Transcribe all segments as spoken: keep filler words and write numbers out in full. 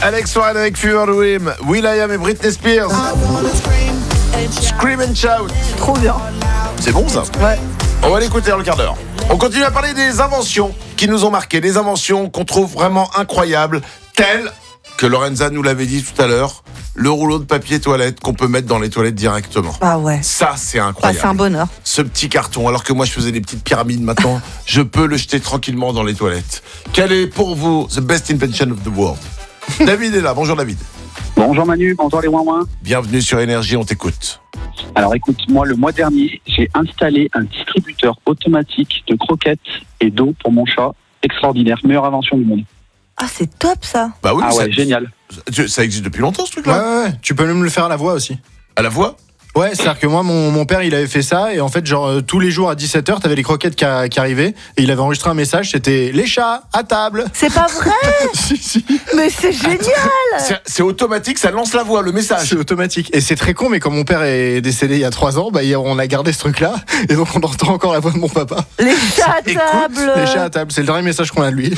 Alex Warren avec Fever Dream, will.i.am et Britney Spears. Scream and Shout. Trop bien. C'est bon ça? Ouais. On va l'écouter dans le quart d'heure. On continue à parler des inventions qui nous ont marqué, des inventions qu'on trouve vraiment incroyables, telles que Lorenza nous l'avait dit tout à l'heure, le rouleau de papier toilette qu'on peut mettre dans les toilettes directement. Ah ouais. Ça, c'est Bah, incroyable. c'est un bonheur. Ce petit carton, alors que moi je faisais des petites pyramides, maintenant je peux le jeter tranquillement dans les toilettes. Quel est pour vous the best invention of the world? David est là, bonjour David. Bonjour Manu, bonjour les ouin-ouin. Bienvenue sur Énergie, on t'écoute. Alors écoute, moi le mois dernier, j'ai installé un distributeur automatique de croquettes et d'eau pour mon chat. Extraordinaire, meilleure invention du monde. Ah, c'est top ça. Bah oui, Ah ça, ouais, génial. ça, ça existe depuis longtemps ce Ouais, truc-là. ouais, ouais. Tu peux même le faire à la voix aussi. À la voix. Ouais, c'est-à-dire que moi, mon, mon père, il avait fait ça, et en fait, genre, euh, tous les jours à dix-sept heures, t'avais les croquettes qui, a- qui arrivaient, et il avait enregistré un message, c'était « Les chats, à table C'est pas vrai. !» Si, si, Mais c'est génial. C'est, c'est automatique, ça lance la voix, le message. c'est automatique. Et c'est très con, mais quand mon père est décédé il y a trois ans, bah, on a gardé ce truc-là, et donc on entend encore la voix de mon papa. Les chats à table. Les chats à table, c'est le dernier message qu'on a de lui.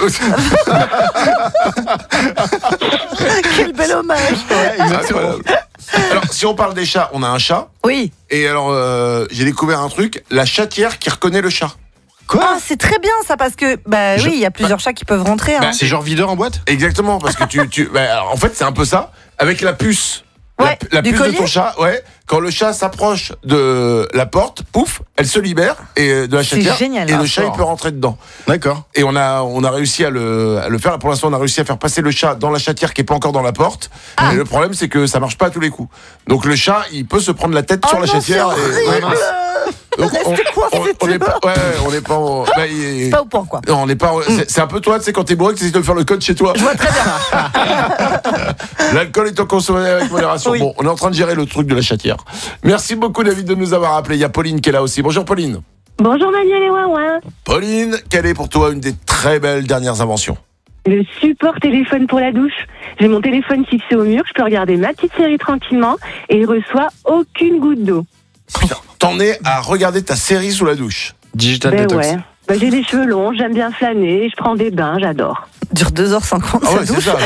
Quel bel hommage. Ouais, exactement. Incroyable. Alors, si on parle des chats, on a un chat. Oui. Et alors, euh, j'ai découvert un truc, la chatière qui reconnaît le chat. Ah, c'est très bien ça parce que bah Je- oui, il y a plusieurs chats qui peuvent rentrer. Hein. C'est genre videur en boîte. Exactement, parce que tu... tu bah, alors, en fait, c'est un peu ça, avec la puce. Ouais, la la du puce de collier. ton chat, ouais. Quand le chat s'approche de la porte, pouf, elle se libère et de la C'est chatière. génial. Et Ah, le chat, fort. il peut rentrer dedans. D'accord. Et on a, on a réussi à le, à le faire. Pour l'instant, on a réussi à faire passer le chat dans la chatière qui est pas encore dans la porte. Ah. Et le problème, c'est que ça marche pas à tous les coups. Donc le chat, il peut se prendre la tête Oh sur la non, chatière. c'est et- horrible. ouais. Donc, on, Restez coincé, on- on est pas, ouais, on est pas, au- bah, il- Pas au point quoi. non, on n'est pas. C'est, c'est un peu toi, tu sais, quand t'es bourré, que tu essaies de faire le code chez toi. Je vois très bien. L'alcool est consommé avec modération. Oui. Bon, on est en train de gérer le truc de la chatière. Merci beaucoup, David, de nous avoir appelé. Il y a Pauline qui est là aussi. Bonjour, Pauline. Bonjour Manuel et Ouin-Ouin. Pauline, quelle est pour toi une des très belles dernières inventions? Le support téléphone pour la douche. J'ai mon téléphone fixé au mur, je peux regarder ma petite série tranquillement et il reçoit aucune goutte d'eau. Putain, t'en es à regarder ta série sous la douche. Digital Ben Detox. ouais. Ben, j'ai les cheveux longs, j'aime bien flâner, je prends des bains, j'adore. Dure deux heures cinquante. Ah ouais, ça c'est douche. ça.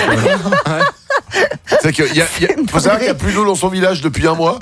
C'est qu'il y a, il y a- faut savoir qu'il n'y a plus d'eau dans son village depuis un mois.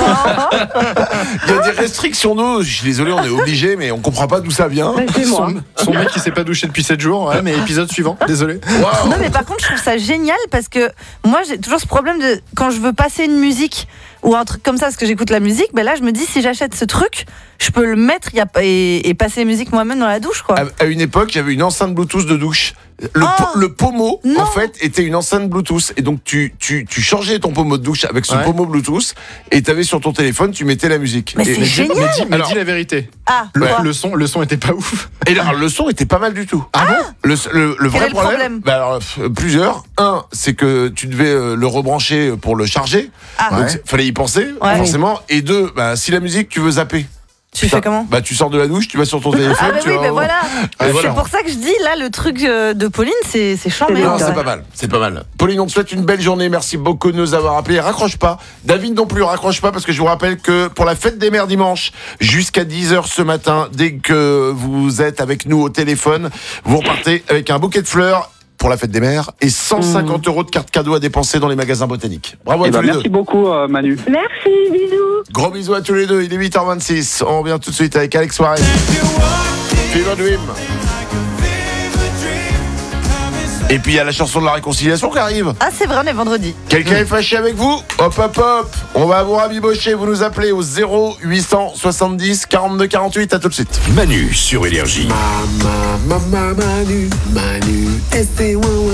Il y a des restrictions d'eau. Je suis désolé, on est obligé, mais on comprend pas d'où ça vient. Ben, c'est moi. Son, son mec qui s'est pas douché depuis sept jours, ouais, mais épisode suivant, désolé. Waouh. Non mais par contre je trouve ça génial parce que moi j'ai toujours ce problème de quand je veux passer une musique ou un truc comme ça parce que j'écoute la musique, ben là je me dis si j'achète ce truc, je peux le mettre y a, et, et passer la musique moi-même dans la douche quoi. À, à une époque, j'avais une enceinte Bluetooth de douche. Le, Oh. po- le pommeau, Non. en fait, était une enceinte Bluetooth. Et donc, tu, tu, tu changeais ton pommeau de douche avec ce Ouais. pommeau Bluetooth. Et t'avais sur ton téléphone, tu mettais la musique. Mais et, c'est Mais dis, génial. mais dis- mais Alors- dis la vérité. Ah, Le, quoi le son, le son était pas ouf. et là, le son était pas mal du tout. Ah bon? Le, le, le Quel vrai est le problème bah alors, euh, plusieurs. Un, c'est que tu devais euh, le rebrancher pour le charger. Ah. Donc, Ouais. c'est- fallait y penser, Ouais. forcément. Et deux, bah, si la musique, tu veux zapper. tu fais comment? Bah, tu sors de la douche, tu vas sur ton téléphone. Ah bah tu oui, vas mais voir. voilà. Et voilà. C'est pour ça que je dis là le truc euh, de Pauline, c'est c'est charmé. Non, Ouais. c'est pas mal, c'est pas mal. Pauline, on te souhaite une belle journée. Merci beaucoup de nous avoir appelés. Raccroche pas. David non plus, raccroche pas parce que je vous rappelle que pour la fête des mères dimanche, jusqu'à dix heures ce matin, dès que vous êtes avec nous au téléphone, vous repartez avec un bouquet de fleurs pour la fête des mères et cent cinquante euros de cartes cadeaux à dépenser dans les magasins botaniques. Bravo à Eh tous ben, les merci deux. beaucoup euh, Manu. Merci, bisous. Gros bisous à tous les deux. Il est huit heures vingt-six. On revient tout de suite avec Alex Warren. Fever Dream. Et puis il y a la chanson de la réconciliation qui arrive. Ah c'est vrai, on est vendredi. Quelqu'un est fâché avec vous? Hop hop hop. On va vous rabibocher. Vous nous appelez au zéro huit cent soixante-dix quarante-deux quarante-huit. À tout de suite. Manu sur Énergie. Mama, mama, Manu, Manu, et c'est ouin-ouin.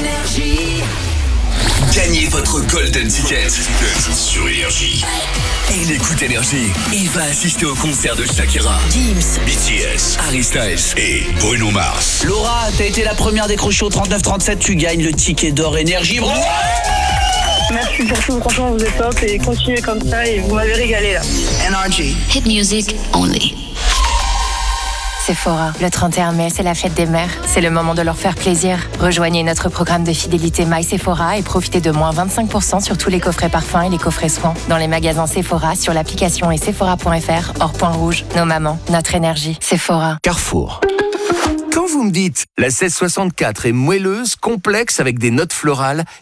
Gagnez votre Golden Ticket sur Énergie. Il écoute Énergie. Il va assister au concert de Shakira, Gims, B T S, Harry Styles et Bruno Mars. Laura, t'as été la première décrochée au trente-neuf trente-sept, tu gagnes le ticket d'or Énergie. Bravo. Merci pour tout, franchement vous êtes top et continuez comme ça et vous m'avez régalé là. Énergie. Hit music only. Sephora, le trente et un mai, c'est la fête des mères. C'est le moment de leur faire plaisir. Rejoignez notre programme de fidélité My Sephora et profitez de moins vingt-cinq pour cent sur tous les coffrets parfums et les coffrets soins. Dans les magasins Sephora, sur l'application et sephora point f r, hors point rouge. Nos mamans, notre énergie. Sephora. Carrefour. Quand vous me dites la seize soixante-quatre est moelleuse, complexe avec des notes florales